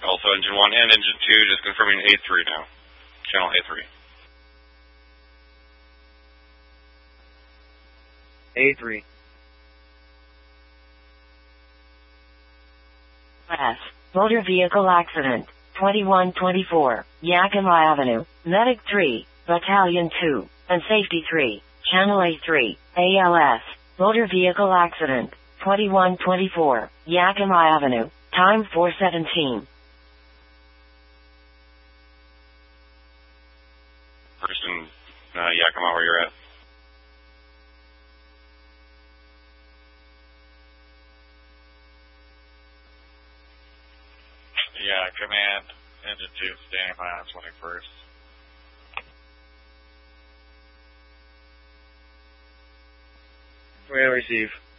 Also engine 1 and engine 2, just confirming A3 now. Channel A3. A3. S. Motor vehicle accident. 2124. Yakima Avenue. Medic 3. Battalion 2. And Safety 3. Channel A3. ALS. Motor vehicle accident. 2124. Yakima Avenue. Time 4:17. First in Yakima, where you're at. Yeah, command, engine 2, standing by on 21st. Command receive.